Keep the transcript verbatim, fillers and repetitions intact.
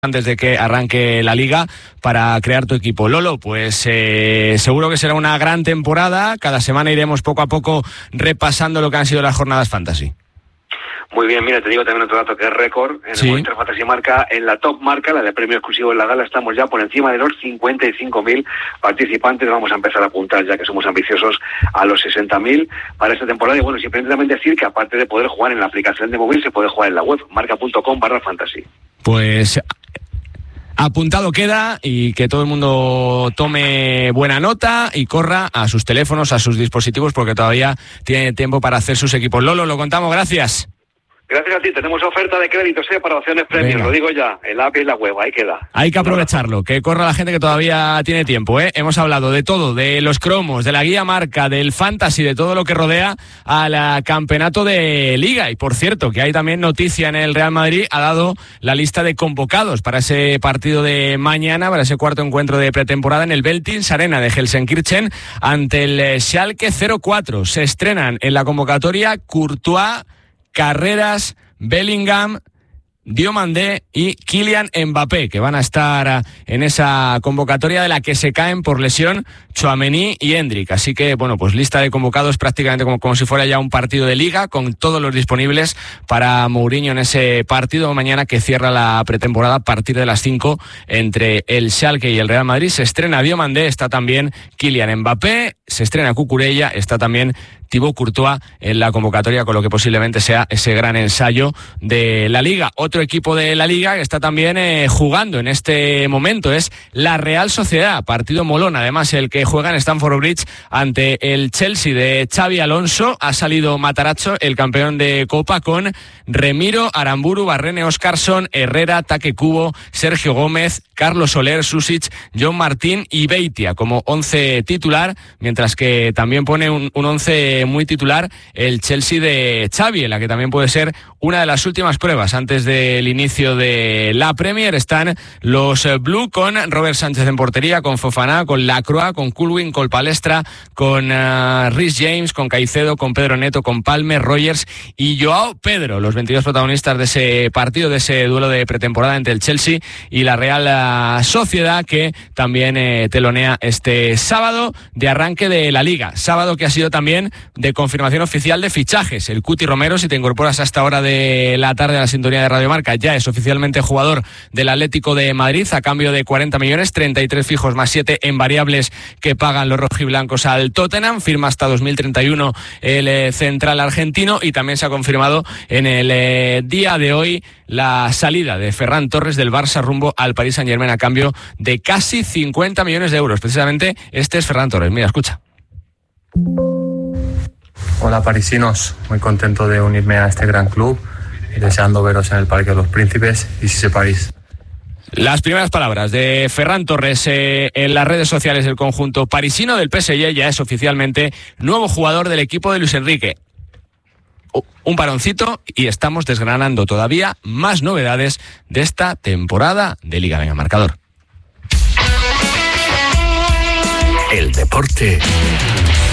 antes de que arranque la Liga para crear tu equipo. Lolo, pues eh, seguro que será una gran temporada. Cada semana iremos poco a poco repasando lo que han sido las jornadas fantasy. Muy bien, mira, te digo también otro dato que es récord. En ¿Sí? el Movistar Fantasy Marca, en la top marca, la de premio exclusivo en la gala, estamos ya por encima de los cincuenta y cinco mil participantes. Vamos a empezar a apuntar, ya que somos ambiciosos, a los sesenta mil para esta temporada. Y bueno, simplemente también decir que aparte de poder jugar en la aplicación de móvil, se puede jugar en la web, marca.com barra fantasy. Pues apuntado queda, y que todo el mundo tome buena nota y corra a sus teléfonos, a sus dispositivos, porque todavía tiene tiempo para hacer sus equipos. Lolo, lo contamos, gracias. Gracias a ti, tenemos oferta de créditos ¿eh? para opciones premios, Venga. Lo digo ya, el app y la web, ahí queda. Hay que aprovecharlo, que corra la gente que todavía tiene tiempo, ¿eh? Hemos hablado de todo, de los cromos, de la guía marca, del fantasy, de todo lo que rodea al campeonato de Liga. Y por cierto, que hay también noticia en el Real Madrid, ha dado la lista de convocados para ese partido de mañana, para ese cuarto encuentro de pretemporada en el Veltins Arena de Gelsenkirchen ante el Schalke cero cuatro. Se estrenan en la convocatoria Courtois, Carreras, Bellingham, Diomandé y Kylian Mbappé, que van a estar en esa convocatoria de la que se caen por lesión Tchouaméni y Endrick. Así que, bueno, pues lista de convocados prácticamente como, como si fuera ya un partido de Liga, con todos los disponibles para Mourinho en ese partido mañana que cierra la pretemporada a partir de las cinco entre el Schalke y el Real Madrid. Se estrena Diomandé, está también Kylian Mbappé, se estrena Cucurella, está también Thibaut Courtois en la convocatoria, con lo que posiblemente sea ese gran ensayo de la Liga. Otro equipo de la Liga que está también eh, jugando en este momento es la Real Sociedad, partido molón, además el que juega en Stamford Bridge ante el Chelsea de Xabi Alonso. Ha salido Matarazzo, el campeón de Copa, con Remiro, Aramburu, Barrene, Oscarson, Herrera, Taque Cubo, Sergio Gómez, Carlos Soler, Susic, John Martín y Beitia como once titular, mientras que también pone un, un once muy titular el Chelsea de Xavi, en la que también puede ser una de las últimas pruebas antes del inicio de la Premier. Están los Blue con Robert Sánchez en portería, con Fofana, con Lacroix, con Kulwin, con Palestra, con uh, Rhys James, con Caicedo, con Pedro Neto, con Palmer, Rogers y Joao Pedro, los veintidós protagonistas de ese partido, de ese duelo de pretemporada entre el Chelsea y la Real Sociedad, que también eh, telonea este sábado de arranque de la Liga. Sábado que ha sido también de confirmación oficial de fichajes. El Cuti Romero, si te incorporas a esta hora de la tarde a la sintonía de Radio Marca, ya es oficialmente jugador del Atlético de Madrid a cambio de cuarenta millones, treinta y tres fijos más siete en variables que pagan los rojiblancos al Tottenham. Firma hasta dos mil treinta y uno el eh, central argentino, y también se ha confirmado en el eh, día de hoy la salida de Ferran Torres del Barça rumbo al Paris Saint-Germain a cambio de casi cincuenta millones de euros. Precisamente este es Ferran Torres. Mira, escucha. Hola parisinos, muy contento de unirme a este gran club y deseando veros en el Parque de los Príncipes y si se París. Las primeras palabras de Ferran Torres eh, en las redes sociales del conjunto parisino del P S G. Ya es oficialmente nuevo jugador del equipo de Luis Enrique. Un paroncito y estamos desgranando todavía más novedades de esta temporada de Liga. Venga, marcador. El deporte